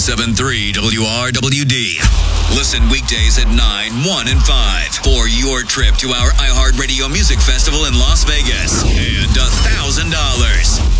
107.3 WRWD. Listen weekdays at 9, 1, and 5 for your trip to our iHeartRadio Music Festival in Las Vegas.